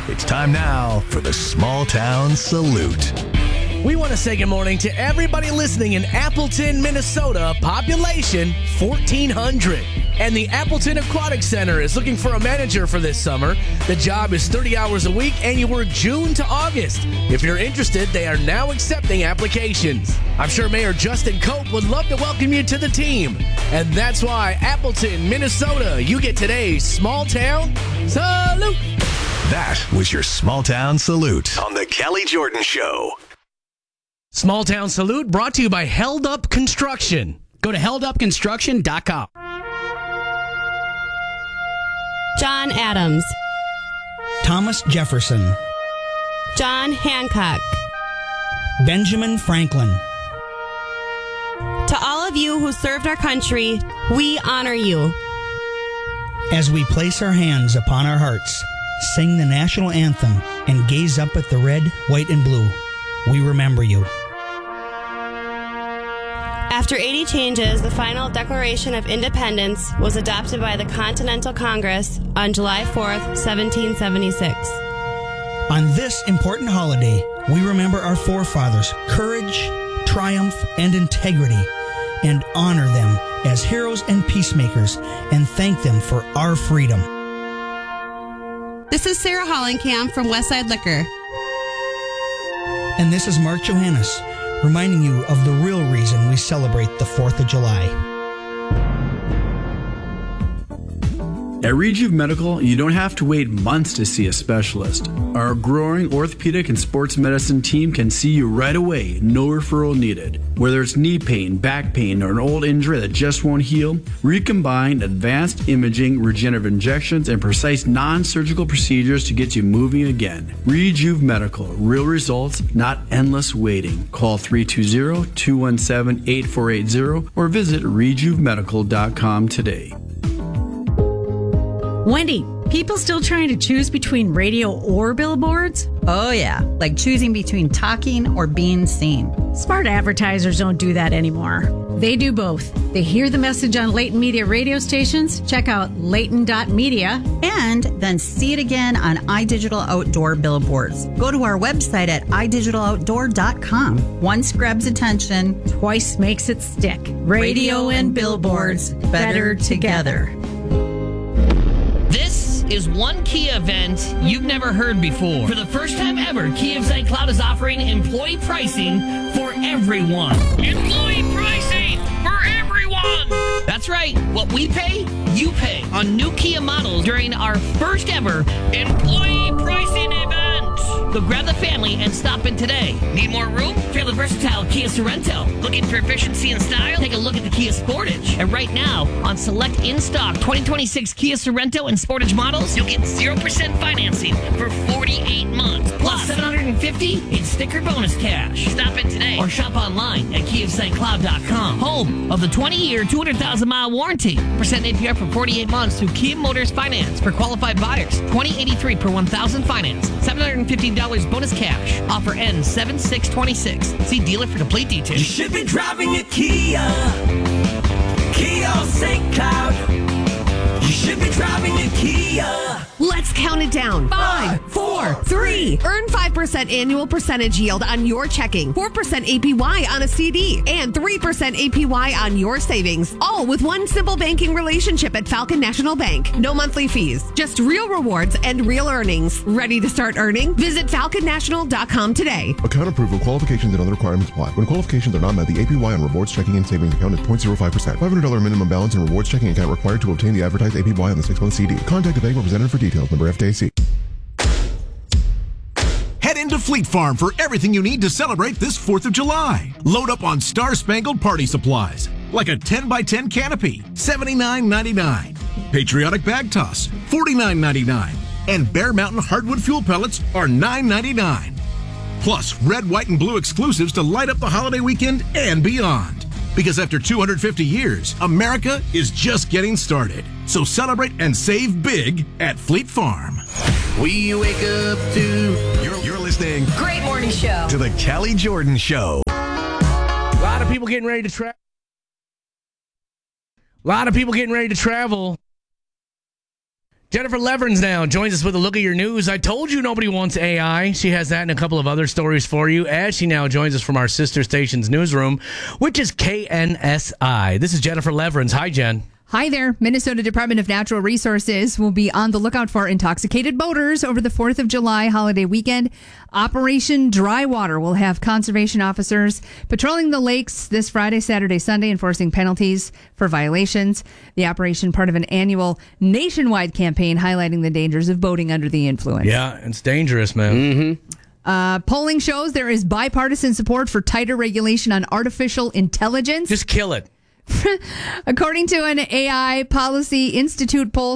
It's time now for the Small Town Salute. We want to say good morning to everybody listening in Appleton, Minnesota, population 1,400. And the Appleton Aquatic Center is looking for a manager for this summer. The job is 30 hours a week and you work June to August. If you're interested, they are now accepting applications. I'm sure Mayor Justin Cope would love to welcome you to the team. And that's why Appleton, Minnesota, you get today's Small Town Salute. That was your Small Town Salute on the Kelly Jordan Show. Small Town Salute brought to you by Held Up Construction. Go to heldupconstruction.com. John Adams. Thomas Jefferson. John Hancock. Benjamin Franklin. To all of you who served our country, we honor you. As we place our hands upon our hearts, sing the national anthem, and gaze up at the red, white, and blue, we remember you. After 80 changes, the final Declaration of Independence was adopted by the Continental Congress on July 4th, 1776. On this important holiday, we remember our forefathers' courage, triumph, and integrity, and honor them as heroes and peacemakers, and thank them for our freedom. This is Sarah Hollenkamp from Westside Liquor. And this is Mark Johannes, reminding you of the real reason we celebrate the 4th of July. At Rejuve Medical, you don't have to wait months to see a specialist. Our growing orthopedic and sports medicine team can see you right away, no referral needed. Whether it's knee pain, back pain, or an old injury that just won't heal, we combine advanced imaging, regenerative injections, and precise non-surgical procedures to get you moving again. Rejuve Medical, real results, not endless waiting. Call 320-217-8480 or visit rejuvemedical.com today. Wendy, people still trying to choose between radio or billboards? Oh, yeah, like choosing between talking or being seen. Smart advertisers don't do that anymore. They do both. They hear the message on Layton Media radio stations, check out layton.media, and then see it again on iDigital Outdoor billboards. Go to our website at idigitaloutdoor.com. Once grabs attention, twice makes it stick. Radio and billboards, better together. This is one Kia event you've never heard before. For the first time ever, Kia of St. Cloud is offering employee pricing for everyone. Employee pricing for everyone! That's right. What we pay, you pay on new Kia models during our first ever employee pricing event. So grab the family and stop in today. Need more room? Try the versatile Kia Sorrento. Looking for efficiency and style? Take a look at the Kia Sportage. And right now, on select in-stock 2026 Kia Sorrento and Sportage models, you'll get 0% financing for 48 months. Plus $750 in sticker bonus cash. Stop in today or shop online at KiaStCloud.com. Home of the 20-year, 200,000-mile warranty. Percent APR for 48 months through Kia Motors Finance for qualified buyers. $20.83 per 1,000 finance. $750 bonus cash. Offer ends 7/6/26. See dealer for complete details. You should be driving a Kia. Kia St. Cloud. You should be driving a Kia. Let's count it down. 5, 4, 3. Earn 5% annual percentage yield on your checking, 4% APY on a CD, and 3% APY on your savings. All with one simple banking relationship at Falcon National Bank. No monthly fees, just real rewards and real earnings. Ready to start earning? Visit falconnational.com today. Account approval, qualifications, and other requirements apply. When qualifications are not met, the APY on rewards checking and savings account is 0.05%. $500 minimum balance in rewards checking account required to obtain the advertised APY on the 6-month CD. Contact a bank representative for details. Number FDIC. Head into Fleet Farm for everything you need to celebrate this 4th of July. Load up on star-spangled party supplies, like a 10x10 canopy, $79.99. Patriotic bag toss, $49.99. And Bear Mountain hardwood fuel pellets are $9.99. Plus, red, white, and blue exclusives to light up the holiday weekend and beyond. Because after 250 years, America is just getting started. So celebrate and save big at Fleet Farm. We wake up to... You're listening... Great morning show. ...to the Kelly Jordan Show. A lot of people getting ready to travel. Jennifer Leverins now joins us with a look at your news. I told you nobody wants AI. She has that and a couple of other stories for you as she now joins us from our sister station's newsroom, which is KNSI. This is Jennifer Leverins. Hi, Jen. Hi there. Minnesota Department of Natural Resources will be on the lookout for intoxicated boaters over the 4th of July holiday weekend. Operation Dry Water will have conservation officers patrolling the lakes this Friday, Saturday, Sunday, enforcing penalties for violations. The operation part of an annual nationwide campaign highlighting the dangers of boating under the influence. Yeah, it's dangerous, man. Polling shows there is bipartisan support for tighter regulation on artificial intelligence. Just kill it. According to an AI Policy Institute poll,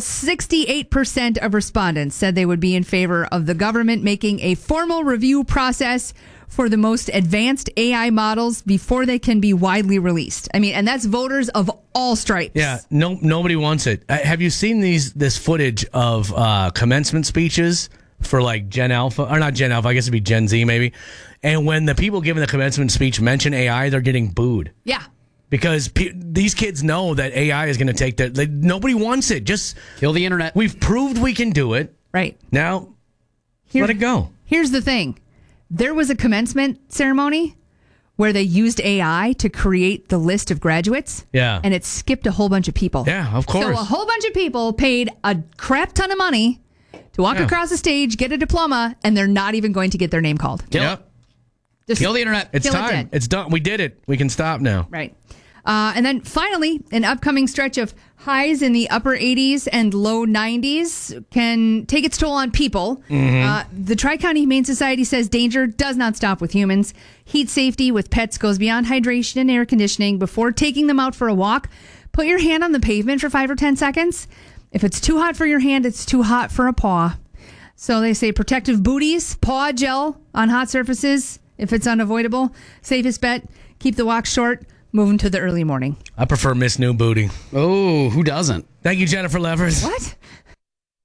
68% of respondents said they would be in favor of the government making a formal review process for the most advanced AI models before they can be widely released. I mean, and that's voters of all stripes. Yeah, nobody wants it. Have you seen this footage of commencement speeches for like Gen Alpha, or not Gen Alpha, I guess it'd be Gen Z maybe. And when the people giving the commencement speech mention AI, they're getting booed. Yeah. Because these kids know that AI is going to take that. Nobody wants it. Just kill the internet. We've proved we can do it. Right. Now, let it go. Here's the thing. There was a commencement ceremony where they used AI to create the list of graduates. Yeah. And it skipped a whole bunch of people. Yeah, of course. So a whole bunch of people paid a crap ton of money to walk across the stage, get a diploma, and they're not even going to get their name called. Yep. Just kill the internet. It's kill it time. dead. It's done. We did it. We can stop now. Right. And then finally, an upcoming stretch of highs in the upper 80s and low 90s can take its toll on people. The Tri-County Humane Society says danger does not stop with humans. Heat safety with pets goes beyond hydration and air conditioning. Before taking them out for a walk, put your hand on the pavement for 5 or 10 seconds. If it's too hot for your hand, it's too hot for a paw. So they say protective booties, paw gel on hot surfaces if it's unavoidable. Safest bet, keep the walk short. Moving to the early morning. I prefer Miss New Booty. Oh, who doesn't? Thank you, Jennifer Levers. What?